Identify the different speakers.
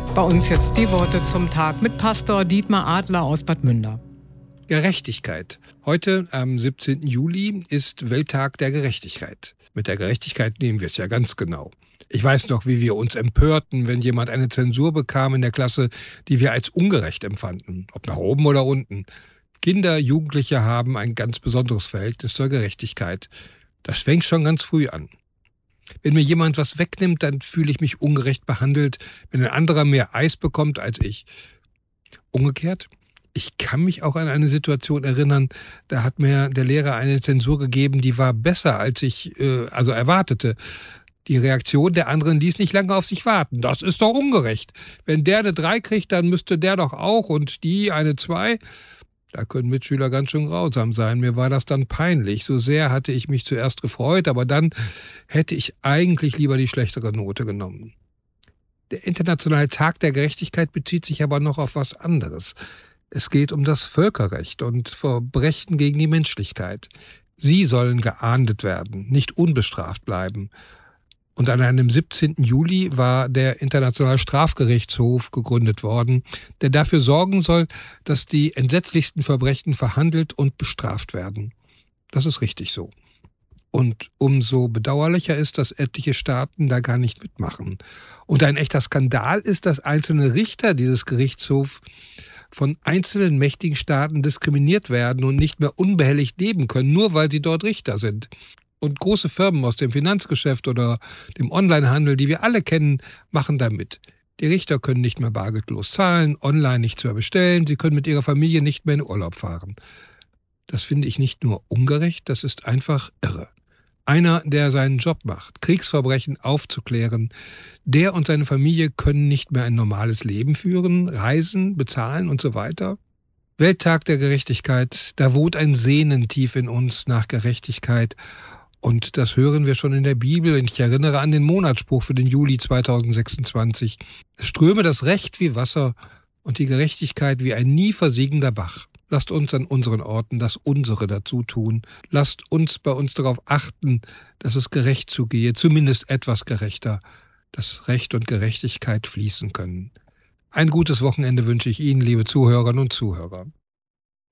Speaker 1: Bei uns jetzt die Worte zum Tag mit Pastor Dietmar Adler aus Bad Münder.
Speaker 2: Gerechtigkeit. Heute, am 17. Juli, ist Welttag der Gerechtigkeit. Mit der Gerechtigkeit nehmen wir es ja ganz genau. Ich weiß noch, wie wir uns empörten, wenn jemand eine Zensur bekam in der Klasse, die wir als ungerecht empfanden, ob nach oben oder unten. Kinder, Jugendliche haben ein ganz besonderes Verhältnis zur Gerechtigkeit. Das fängt schon ganz früh an. Wenn mir jemand was wegnimmt, dann fühle ich mich ungerecht behandelt, wenn ein anderer mehr Eis bekommt als ich. Umgekehrt, ich kann mich auch an eine Situation erinnern, da hat mir der Lehrer eine Zensur gegeben, die war besser, als ich erwartete. Die Reaktion der anderen ließ nicht lange auf sich warten. Das ist doch ungerecht. Wenn der eine 3 kriegt, dann müsste der doch auch und die eine 2. Da können Mitschüler ganz schön grausam sein. Mir war das dann peinlich. So sehr hatte ich mich zuerst gefreut, aber dann hätte ich eigentlich lieber die schlechtere Note genommen. Der Internationale Tag der Gerechtigkeit bezieht sich aber noch auf was anderes. Es geht um das Völkerrecht und Verbrechen gegen die Menschlichkeit. Sie sollen geahndet werden, nicht unbestraft bleiben. Und an einem 17. Juli war der Internationale Strafgerichtshof gegründet worden, der dafür sorgen soll, dass die entsetzlichsten Verbrechen verhandelt und bestraft werden. Das ist richtig so. Und umso bedauerlicher ist, dass etliche Staaten da gar nicht mitmachen. Und ein echter Skandal ist, dass einzelne Richter dieses Gerichtshofs von einzelnen mächtigen Staaten diskriminiert werden und nicht mehr unbehelligt leben können, nur weil sie dort Richter sind. Und große Firmen aus dem Finanzgeschäft oder dem Onlinehandel, die wir alle kennen, machen da mit. Die Richter können nicht mehr bargeldlos zahlen, online nichts mehr bestellen, sie können mit ihrer Familie nicht mehr in Urlaub fahren. Das finde ich nicht nur ungerecht, das ist einfach irre. Einer, der seinen Job macht, Kriegsverbrechen aufzuklären, der und seine Familie können nicht mehr ein normales Leben führen, reisen, bezahlen und so weiter. Welttag der Gerechtigkeit, da wohnt ein Sehnen tief in uns nach Gerechtigkeit. Und das hören wir schon in der Bibel. Ich erinnere an den Monatsspruch für den Juli 2026. Es ströme das Recht wie Wasser und die Gerechtigkeit wie ein nie versiegender Bach. Lasst uns an unseren Orten das Unsere dazu tun. Lasst uns bei uns darauf achten, dass es gerecht zugehe, zumindest etwas gerechter, dass Recht und Gerechtigkeit fließen können. Ein gutes Wochenende wünsche ich Ihnen, liebe Zuhörerinnen und Zuhörer.